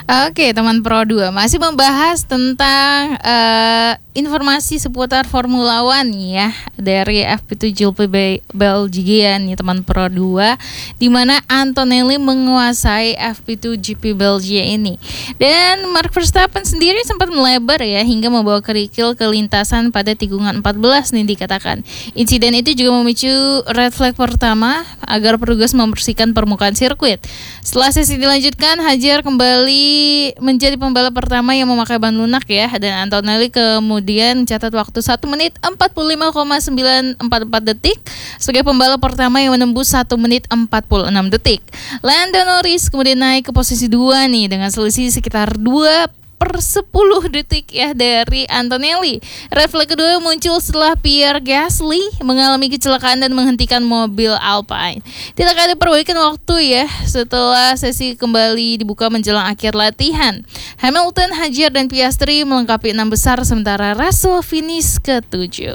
Oke, teman Pro 2 masih membahas tentang informasi seputar Formula One ya dari FP2 Belgian ya teman Pro 2, di mana Antonelli menguasai FP2 GP Belgia ini. Dan Max Verstappen sendiri sempat melebar ya hingga membawa kerikil ke lintasan pada tikungan 14 nih dikatakan. Insiden itu juga memicu red flag pertama agar petugas membersihkan permukaan sirkuit. Setelah sesi dilanjutkan, Hadjar kembali menjadi pembalap pertama yang memakai ban lunak ya, dan Antonelli kemudian mencatat waktu 1 menit 45,944 detik sebagai pembalap pertama yang menembus 1 menit 46 detik. Lando Norris kemudian naik ke posisi 2 nih dengan selisih sekitar 2/10 detik ya dari Antonelli. Red flag kedua muncul setelah Pierre Gasly mengalami kecelakaan dan menghentikan mobil Alpine. Tidak ada perbaikan waktu ya setelah sesi kembali dibuka menjelang akhir latihan. Hamilton, Hadjar, dan Piastri melengkapi 6 besar sementara Russell finish ke-7.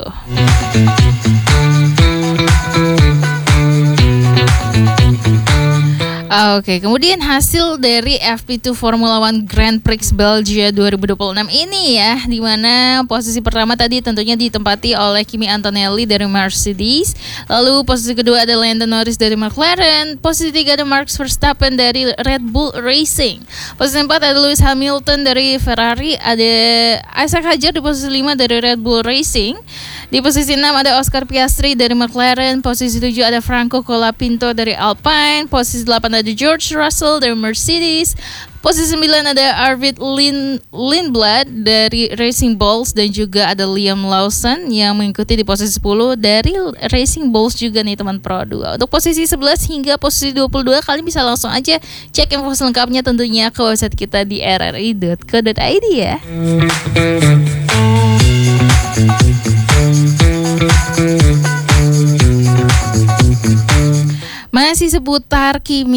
Oke, kemudian hasil dari FP2 Formula One Grand Prix Belgia 2026 ini ya, di mana posisi pertama tadi tentunya ditempati oleh Kimi Antonelli dari Mercedes, lalu posisi kedua ada Lando Norris dari McLaren, posisi 3 ada Max Verstappen dari Red Bull Racing, posisi 4 ada Lewis Hamilton dari Ferrari, ada Isaac Hadjar di posisi 5 dari Red Bull Racing, di posisi 6 ada Oscar Piastri dari McLaren, posisi 7 ada Franco Colapinto dari Alpine, posisi 8 ada George Russell dari Mercedes, posisi 9 ada Arvid Lindblad dari Racing Bulls, dan juga ada Liam Lawson yang mengikuti di posisi 10 dari Racing Bulls juga nih teman Pro 2. Untuk posisi 11 hingga posisi 22 kalian bisa langsung aja cek info selengkapnya tentunya ke website kita di rri.co.id ya. Masih seputar Kimi